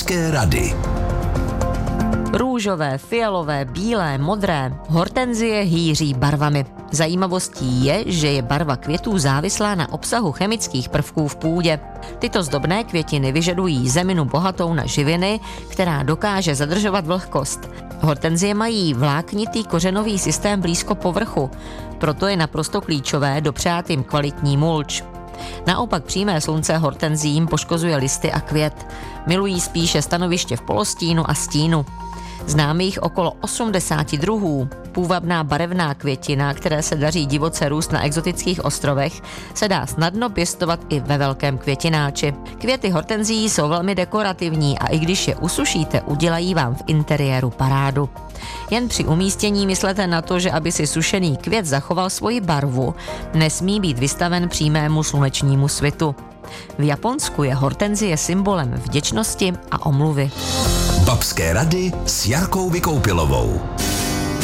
Babské rady. Růžové, fialové, bílé, modré, hortenzie hýří barvami. Zajímavostí je, že je barva květů závislá na obsahu chemických prvků v půdě. Tyto zdobné květiny vyžadují zeminu bohatou na živiny, která dokáže zadržovat vlhkost. Hortenzie mají vláknitý kořenový systém blízko povrchu, proto je naprosto klíčové dopřát jim kvalitní mulč. Naopak přímé slunce hortenzím poškozuje listy a květ. Milují spíše stanoviště v polostínu a stínu. Známe jich okolo 80 druhů. Půvabná barevná květina, které se daří divoce růst na exotických ostrovech, se dá snadno pěstovat i ve velkém květináči. Květy hortenzií jsou velmi dekorativní a i když je usušíte, udělají vám v interiéru parádu. Jen při umístění myslete na to, že aby si sušený květ zachoval svoji barvu, nesmí být vystaven přímému slunečnímu svitu. V Japonsku je hortenzie symbolem vděčnosti a omluvy. Babské rady s Jarkou Vykoupilovou.